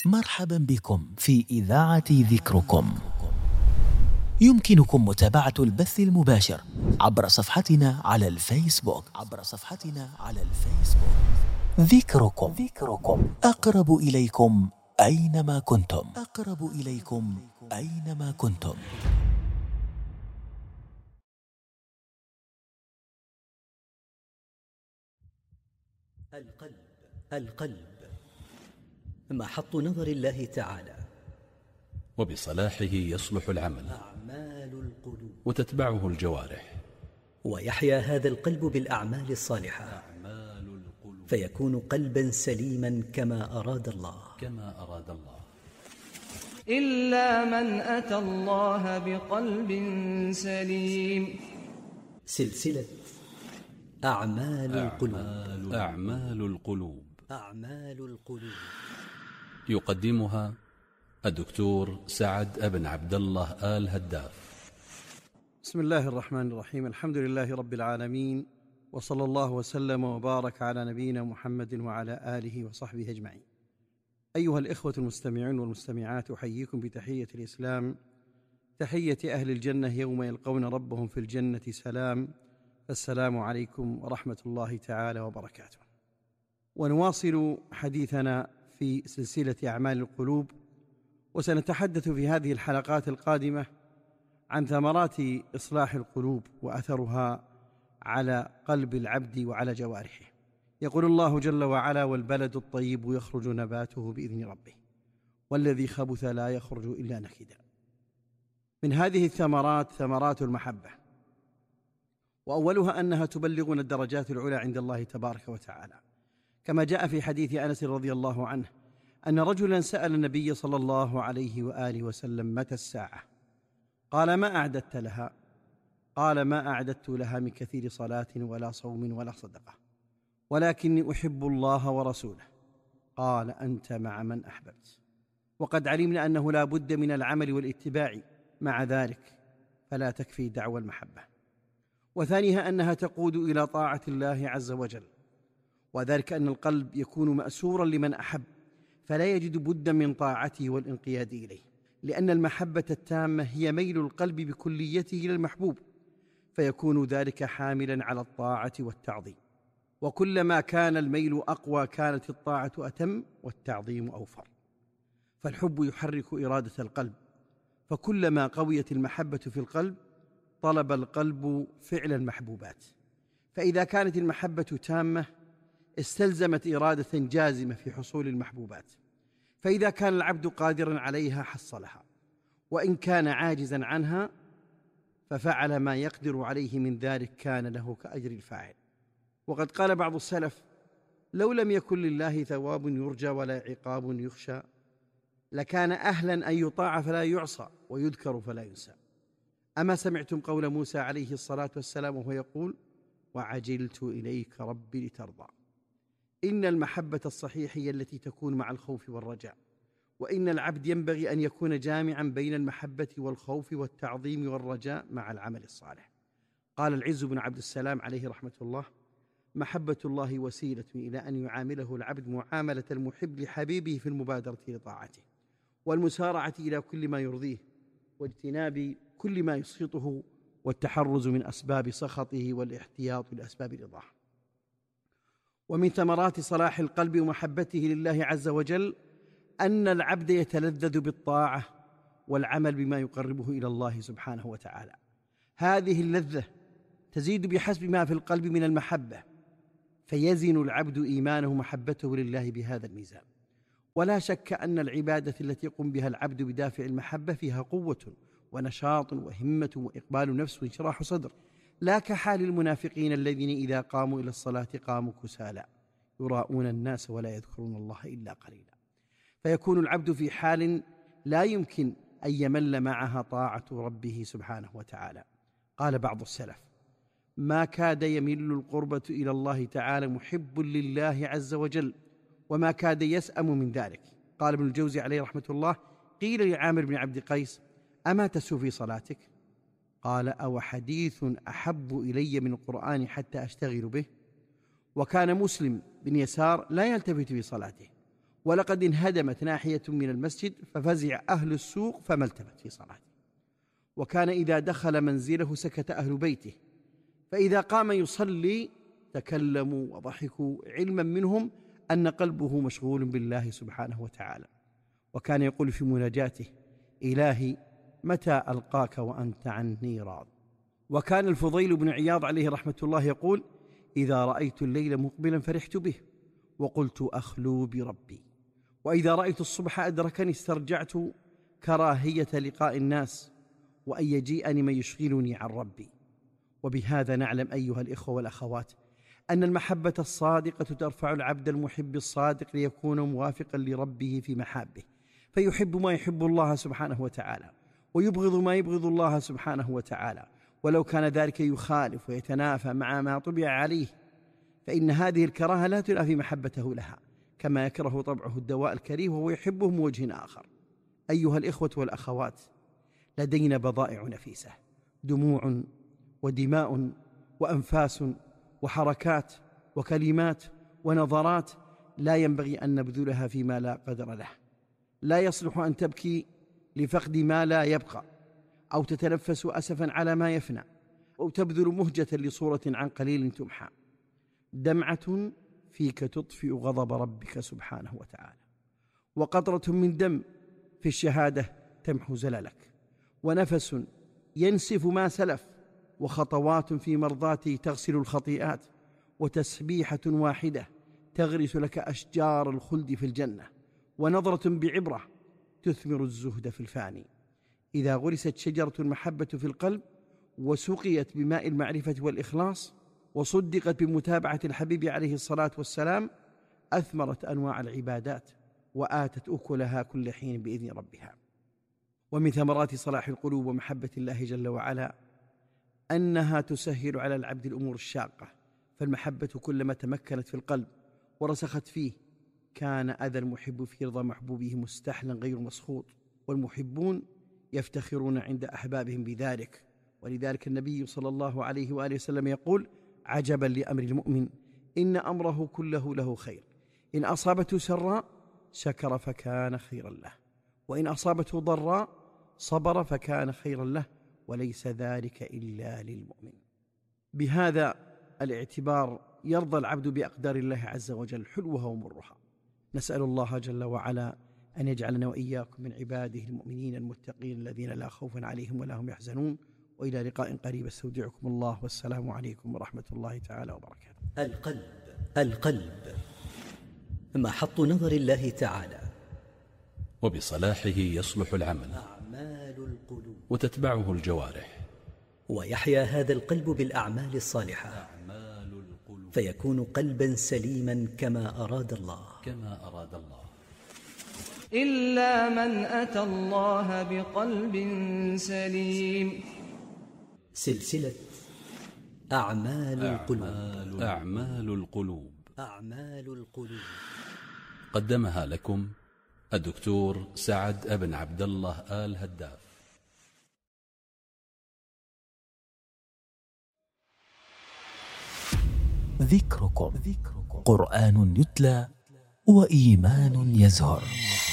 مرحبا بكم في إذاعة ذكركم. يمكنكم متابعة البث المباشر عبر صفحتنا على الفيسبوك ذكركم أقرب إليكم أينما كنتم. القلب محط نظر الله تعالى، وبصلاحه يصلح العمل أعمال القلوب، وتتبعه الجوارح، ويحيا هذا القلب بالأعمال الصالحة، فيكون قلبا سليما كما أراد الله. إلا من أتى الله بقلب سليم. سلسلة أعمال القلوب. يقدمها الدكتور سعد بن عبد الله آل هداف. بسم الله الرحمن الرحيم. الحمد لله رب العالمين، وصلى الله وسلم وبارك على نبينا محمد وعلى آله وصحبه أجمعين. أيها الإخوة المستمعون والمستمعات، أحييكم بتحية الإسلام، تحية أهل الجنة يوم يلقون ربهم في الجنة سلام. السلام عليكم ورحمة الله تعالى وبركاته. ونواصل حديثنا في سلسلة أعمال القلوب، وسنتحدث في هذه الحلقات القادمة عن ثمرات إصلاح القلوب وأثرها على قلب العبد وعلى جوارحه. يقول الله جل وعلا: والبلد الطيب يخرج نباته بإذن ربه والذي خبث لا يخرج إلا نكدا. من هذه الثمرات ثمرات المحبة، وأولها أنها تبلغنا الدرجات العلى عند الله تبارك وتعالى، كما جاء في حديث أنس رضي الله عنه أن رجلا سأل النبي صلى الله عليه وآله وسلم: متى الساعة؟ قال: ما أعددت لها؟ قال: ما أعددت لها من كثير صلاة ولا صوم ولا صدقة، ولكني أحب الله ورسوله. قال: أنت مع من أحببت. وقد علمنا أنه لا بد من العمل والاتباع، مع ذلك فلا تكفي دعوى المحبة. وثانيها أنها تقود إلى طاعة الله عز وجل، وذلك أن القلب يكون مأسورا لمن أحب، فلا يجد بدا من طاعته والانقياد إليه، لأن المحبة التامة هي ميل القلب بكليته إلى المحبوب، فيكون ذلك حاملا على الطاعة والتعظيم. وكلما كان الميل أقوى كانت الطاعة أتم والتعظيم أوفر. فالحب يحرك إرادة القلب، فكلما قويت المحبة في القلب طلب القلب فعل المحبوبات. فإذا كانت المحبة تامة استلزمت إرادة جازمة في حصول المحبوبات، فإذا كان العبد قادرا عليها حصلها، وإن كان عاجزا عنها ففعل ما يقدر عليه من ذلك كان له كأجر الفاعل. وقد قال بعض السلف: لو لم يكن لله ثواب يرجى ولا عقاب يخشى لكان أهلا أن يطاع فلا يعصى ويذكر فلا ينسى. أما سمعتم قول موسى عليه الصلاة والسلام وهو يقول: وعجلت إليك ربي لترضى. إن المحبة الصحيحة هي التي تكون مع الخوف والرجاء، وإن العبد ينبغي أن يكون جامعا بين المحبة والخوف والتعظيم والرجاء مع العمل الصالح. قال العز بن عبد السلام عليه رحمة الله: محبة الله وسيلة إلى أن يعامله العبد معاملة المحب لحبيبه في المبادرة لطاعته والمسارعة إلى كل ما يرضيه واجتناب كل ما يسخطه والتحرز من أسباب سخطه والاحتياط لأسباب رضاه. ومن ثمرات صلاح القلب ومحبته لله عز وجل أن العبد يتلذذ بالطاعة والعمل بما يقربه إلى الله سبحانه وتعالى. هذه اللذة تزيد بحسب ما في القلب من المحبة، فيزن العبد إيمانه محبته لله بهذا الميزان. ولا شك أن العبادة التي يقوم بها العبد بدافع المحبة فيها قوة ونشاط وهمة وإقبال نفس وانشراح صدر، لا كحال المنافقين الذين إذا قاموا إلى الصلاة قاموا كسالى يراءون الناس ولا يذكرون الله إلا قليلا. فيكون العبد في حال لا يمكن أن يمل معها طاعة ربه سبحانه وتعالى. قال بعض السلف: ما كاد يمل القربة إلى الله تعالى محب لله عز وجل، وما كاد يسأم من ذلك. قال ابن الجوزي عليه رحمة الله: قيل لعامر بن عبد قيس: أما تسهو في صلاتك؟ قال: أو حديث أحب إلي من القرآن حتى أشتغل به؟ وكان مسلم بن يسار لا يلتفت في صلاته، ولقد انهدمت ناحية من المسجد ففزع أهل السوق فما التفت في صلاته. وكان إذا دخل منزله سكت أهل بيته، فإذا قام يصلي تكلموا وضحكوا علما منهم أن قلبه مشغول بالله سبحانه وتعالى. وكان يقول في مناجاته: إلهي متى ألقاك وأنت عني راض. وكان الفضيل بن عياض عليه رحمة الله يقول: إذا رأيت الليل مقبلا فرحت به وقلت أخلو بربي، وإذا رأيت الصبح أدركني استرجعت كراهية لقاء الناس وأن يجيئني من يشغلني عن ربي. وبهذا نعلم أيها الإخوة والأخوات أن المحبة الصادقة ترفع العبد المحب الصادق ليكون موافقا لربه في محابه، فيحب ما يحب الله سبحانه وتعالى ويبغض ما يبغض الله سبحانه وتعالى، ولو كان ذلك يخالف ويتنافى مع ما طبع عليه، فإن هذه الكراهة لا تنافي محبته لها، كما يكره طبعه الدواء الكريه وهو يحبه من وجه آخر. أيها الإخوة والأخوات، لدينا بضائع نفيسة، دموع ودماء وأنفاس وحركات وكلمات ونظرات لا ينبغي أن نبذلها فيما لا قدر له. لا يصلح أن تبكي لفقد ما لا يبقى، أو تتنفس أسفا على ما يفنى، أو تبذل مهجة لصورة عن قليل تمحى. دمعة فيك تطفئ غضب ربك سبحانه وتعالى، وقطرة من دم في الشهادة تمحو زللك، ونفس ينسف ما سلف، وخطوات في مرضاته تغسل الخطيئات، وتسبيحة واحدة تغرس لك أشجار الخلد في الجنة، ونظرة بعبرة تثمر الزهد في الفاني. إذا غرست شجرة المحبة في القلب وسقيت بماء المعرفة والإخلاص وصدقت بمتابعة الحبيب عليه الصلاة والسلام أثمرت أنواع العبادات وآتت أكلها كل حين بإذن ربها. ومن ثمرات صلاح القلوب ومحبة الله جل وعلا أنها تسهل على العبد الأمور الشاقة، فالمحبة كلما تمكنت في القلب ورسخت فيه كان أذى المحب في رضا محبوبه مستحلا غير مسخوط، والمحبون يفتخرون عند أحبابهم بذلك. ولذلك النبي صلى الله عليه وآله وسلم يقول: عجبا لأمر المؤمن إن أمره كله له خير، إن أصابته سراء شكر فكان خيرا له، وإن أصابته ضراء صبر فكان خيرا له، وليس ذلك إلا للمؤمن. بهذا الاعتبار يرضى العبد بأقدار الله عز وجل حلوها ومرها. نسأل الله جل وعلا أن يجعلنا وإياكم من عباده المؤمنين المتقين الذين لا خوف عليهم ولا هم يحزنون. وإلى لقاء قريب استودعكم الله، والسلام عليكم ورحمة الله تعالى وبركاته. القلب محط نظر الله تعالى، وبصلاحه يصلح العمل أعمال القلوب، وتتبعه الجوارح، ويحيا هذا القلب بالأعمال الصالحة، فيكون قلبا سليما كما أراد الله. إلا من أتى الله بقلب سليم. سلسلة أعمال القلوب قدمها لكم الدكتور سعد بن عبد الله آل هداف. ذكركم قرآن يتلى وإيمان يزهر.